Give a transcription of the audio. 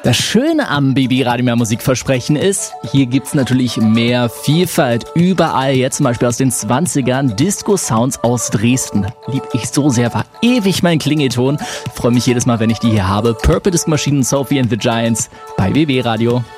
Das Schöne am BB Radio Mehr Musikversprechen ist, hier gibt's natürlich mehr Vielfalt. Überall, jetzt zum Beispiel aus den 20ern, Disco-Sounds aus Dresden. Lieb ich so sehr, war ewig mein Klingelton. Freue mich jedes Mal, wenn ich die hier habe. Purple Disco Machine, Sophie and the Giants bei BB Radio.